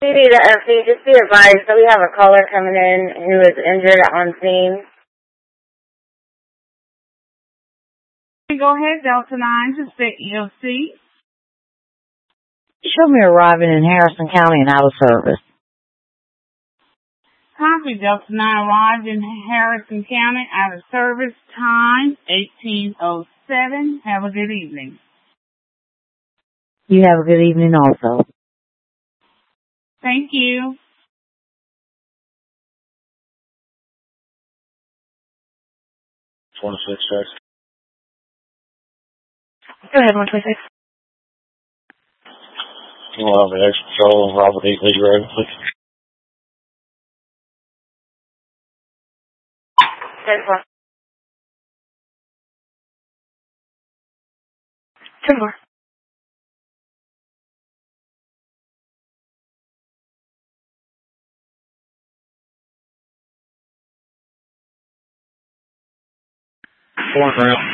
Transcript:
Maybe the FD, just be advised that we have a caller coming in who is injured on scene. Go ahead, Delta 9, to state EOC. Show me arriving in Harrison County and out of service. Copy, Delta 9 arrived in Harrison County, out of service, time 18:07. Have a good evening. You have a good evening also. Thank you. Go ahead, 126. You want to have an extra patrol on Robert E. Lee Road, please? There's one. Two more. Fourth round.